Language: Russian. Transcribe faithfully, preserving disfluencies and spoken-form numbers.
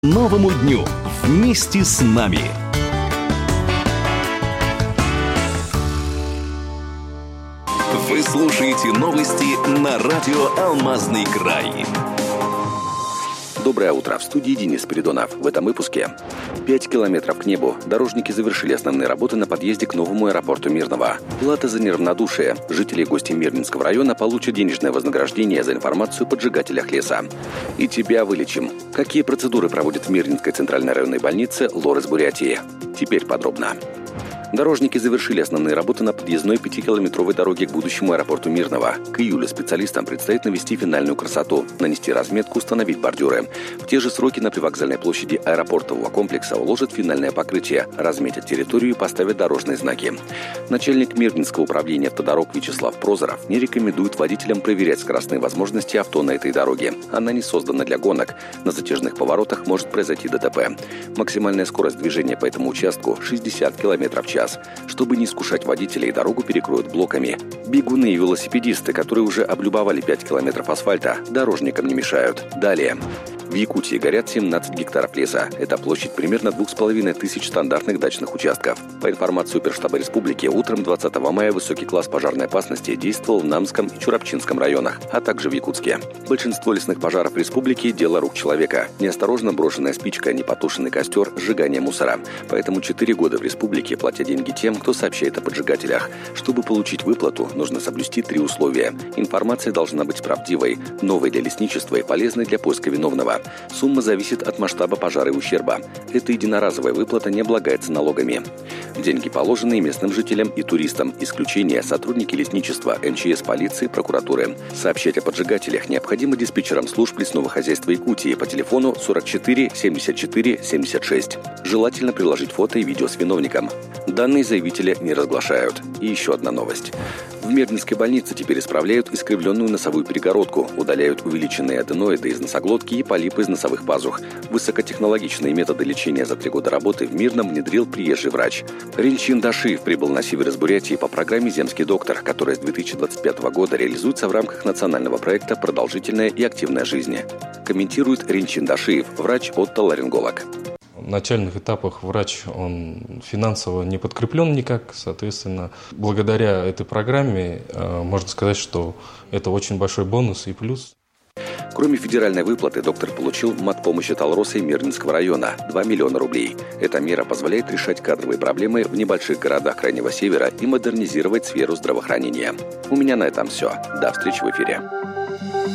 Новому дню вместе с нами. Вы слушаете новости на радио «Алмазный край». Доброе утро. В студии Денис Спиридонов. В этом выпуске. Пять километров к небу. Дорожники завершили основные работы на подъезде к новому аэропорту Мирного. Плата за неравнодушие. Жители и гости Мирнинского района получат денежное вознаграждение за информацию о поджигателях леса. И тебя вылечим. Какие процедуры проводят в Мирнинской центральной районной больнице ЛОР из Бурятии? Теперь подробно. Дорожники завершили основные работы на подъездной пятикилометровой дороге к будущему аэропорту Мирного. К июлю специалистам предстоит навести финальную красоту, нанести разметку, установить бордюры. В те же сроки на привокзальной площади аэропортового комплекса уложат финальное покрытие, разметят территорию и поставят дорожные знаки. Начальник Мирнинского управления автодорог Вячеслав Прозоров не рекомендует водителям проверять скоростные возможности авто на этой дороге. Она не создана для гонок. На затяжных поворотах может произойти ДТП. Максимальная скорость движения по этому участку – шестьдесят километров в час. Чтобы не искушать водителей, дорогу перекроют блоками. Бегуны и велосипедисты, которые уже облюбовали пять километров асфальта, дорожникам не мешают. Далее. В Якутии горят семнадцать гектаров леса. Это площадь примерно двух с половиной тысяч стандартных дачных участков. По информации Оперштаба Республики, утром двадцатого мая высокий класс пожарной опасности действовал в Намском и Чурапчинском районах, а также в Якутске. Большинство лесных пожаров республики – дело рук человека. Неосторожно брошенная спичка, непотушенный костер, сжигание мусора. Поэтому четыре года в республике платят деньги тем, кто сообщает о поджигателях. Чтобы получить выплату, нужно соблюсти три условия. Информация должна быть правдивой, новой для лесничества и полезной для поиска виновного. Сумма зависит от масштаба пожара и ущерба. Эта единоразовая выплата не облагается налогами. Деньги положены и местным жителям, и туристам. Исключение – сотрудники лесничества, эм че эс, полиции, прокуратуры. Сообщать о поджигателях необходимо диспетчерам служб лесного хозяйства Якутии по телефону сорок четыре семьдесят четыре семьдесят шесть. Желательно приложить фото и видео с виновником. Данные заявителя не разглашают. И еще одна новость. В Мирнинской больнице теперь исправляют искривленную носовую перегородку, удаляют увеличенные аденоиды из носоглотки и полипы из носовых пазух. Высокотехнологичные методы лечения за три года работы в Мирном внедрил приезжий врач. Ринчин Дашиев прибыл на север из Бурятии по программе «Земский доктор», которая с две тысячи двадцать пятого года реализуется в рамках национального проекта «Продолжительная и активная жизнь». Комментирует Ринчин Дашиев, врач-отоларинголог. В начальных этапах врач, он финансово не подкреплен никак, соответственно, благодаря этой программе можно сказать, что это очень большой бонус и плюс. Кроме федеральной выплаты, доктор получил матпомощь от Алроса и Мирнинского района – два миллиона рублей. Эта мера позволяет решать кадровые проблемы в небольших городах Крайнего Севера и модернизировать сферу здравоохранения. У меня на этом все. До встречи в эфире.